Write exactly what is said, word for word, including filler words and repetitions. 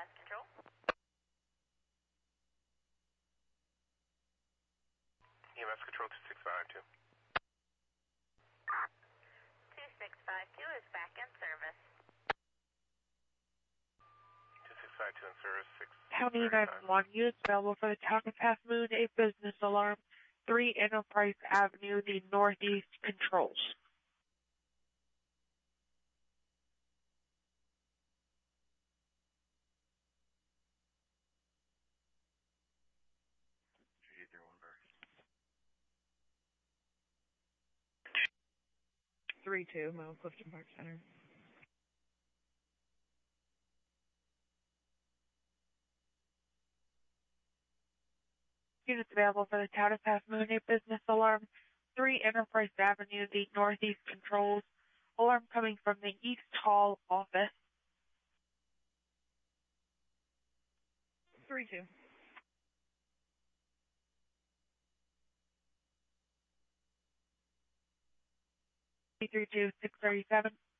M S Control. E M S Control two six five two. two six five two is back in service. two six five two in service, six. County nine one one units available for the town of Half Moon, a business alarm, three Enterprise Avenue, the Northeast controls. Three two, Mount Clifton Park Center. Units available for the town of Half Moon, a business alarm, three Enterprise Avenue, the Northeast controls. Alarm coming from the East Hall office. Three two. Three two six thirty seven.